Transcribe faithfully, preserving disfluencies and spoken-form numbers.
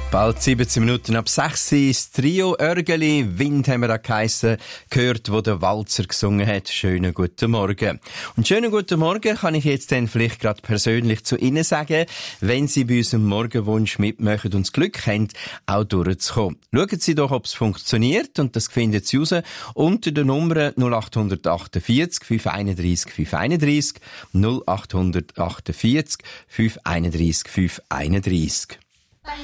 Bald siebzehn Minuten ab sechs Uhr, das Trio Örgeli, Wind haben wir da geheissen, gehört, wo der Walzer gesungen hat. Schönen guten Morgen. Und schönen guten Morgen kann ich jetzt dann vielleicht gerade persönlich zu Ihnen sagen, wenn Sie bei unserem Morgenwunsch mitmachen und das Glück haben, auch durchzukommen. Schauen Sie doch, ob es funktioniert, und das finden Sie raus unter der Nummer null acht acht vier, fünf eins drei, fünf eins drei, null acht acht vier, fünf eins drei, fünf eins drei.